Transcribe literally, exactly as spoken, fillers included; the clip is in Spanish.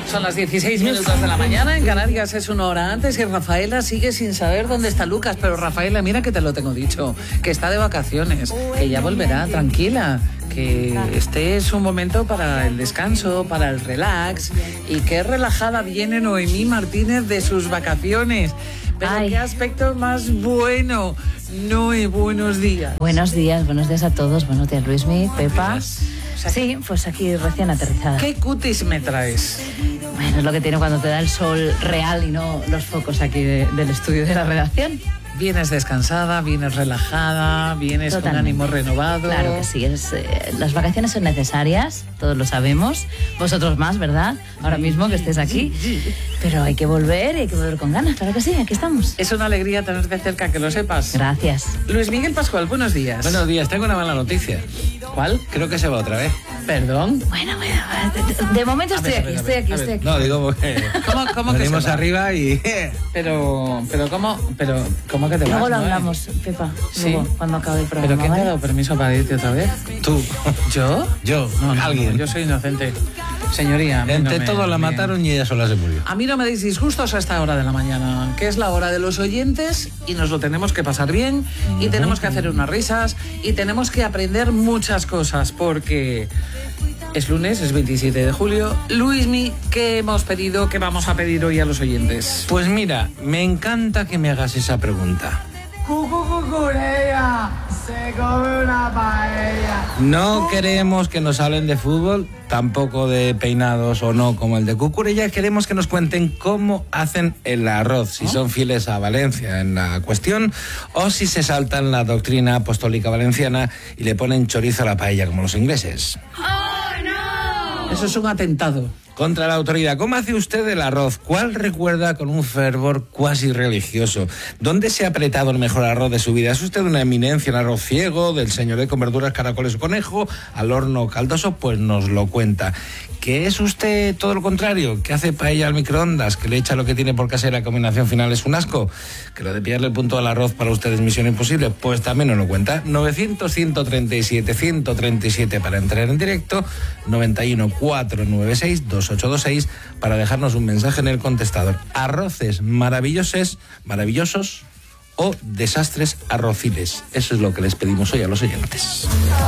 Son las dieciséis minutos de la mañana, en Canarias es una hora antes y Rafaela sigue sin saber dónde está Lucas. Pero Rafaela, mira que te lo tengo dicho, que está de vacaciones, que ya volverá, tranquila, que este es un momento para el descanso, para el relax, y qué relajada viene Noemí Martínez de sus vacaciones. Pero Ay. Qué aspecto más bueno. Noé, buenos días. Buenos días, buenos días a todos. Buenos días, Luismi, Pepa. O sea, sí, pues aquí recién aterrizada. ¿Qué cutis me traes? Bueno, es lo que tiene cuando te da el sol real y no los focos aquí de, del estudio de la redacción. Vienes descansada, vienes relajada, vienes Totalmente. Con ánimo renovado. Claro que sí, es, eh, las vacaciones son necesarias, todos lo sabemos, vosotros más, ¿verdad? Ahora mismo que estés aquí, pero hay que volver y hay que volver con ganas, claro que sí, aquí estamos. Es una alegría tenerte cerca, que lo sepas. Gracias. Luis Miguel Pascual, buenos días. Buenos días, tengo una mala noticia. ¿Cuál? Creo que se va otra vez. ¿Perdón? Bueno, bueno, de, de momento estoy aquí, estoy aquí, estoy aquí. No, digo porque ¿Cómo, cómo que venimos se va? arriba y... Pero, pero ¿cómo? Pero, ¿cómo que te vas? Luego lo ¿no? hablamos, Pepa, Sí. luego, cuando acabe el programa. ¿Pero quién ¿vale? te ha dado permiso para irte otra vez? Tú. ¿Yo? Yo, No, no, alguien. no, yo soy inocente. Señoría, a mí Entre no me- todos la me- mataron y ella sola se murió. A mí no me deis disgustos a esta hora de la mañana, que es la hora de los oyentes y nos lo tenemos que pasar bien y tenemos que hacer unas risas y tenemos que aprender muchas cosas porque es lunes, es veintisiete de julio. Luismi, ¿qué hemos pedido, qué vamos a pedir hoy a los oyentes? Pues mira, me encanta que me hagas esa pregunta. Cucucucurea, se come una paella. No queremos que nos hablen de fútbol, tampoco de peinados o no como el de Cucurella. Queremos que nos cuenten cómo hacen el arroz, si son fieles a Valencia en la cuestión o si se saltan la doctrina apostólica valenciana y le ponen chorizo a la paella como los ingleses. Eso es un atentado. Contra la autoridad. ¿Cómo hace usted el arroz? ¿Cuál recuerda con un fervor cuasi religioso? ¿Dónde se ha apretado el mejor arroz de su vida? ¿Es usted una eminencia en arroz ciego, del señor con verduras, caracoles o conejo, al horno caldoso? Pues nos lo cuenta. ¿Que es usted todo lo contrario? ¿Que hace paella al microondas? ¿Que le echa lo que tiene por casa y la combinación final es un asco? ¿Que lo de pillarle el punto al arroz para usted es misión imposible? Pues también nos lo cuenta. novecientos, ciento treinta y siete, ciento treinta y siete para entrar en directo, noventa y uno, cuatrocientos noventa y seis, dos ocho dos seis para dejarnos un mensaje en el contestador. Arroces maravillosos, maravillosos o desastres arrociles. Eso es lo que les pedimos hoy a los oyentes.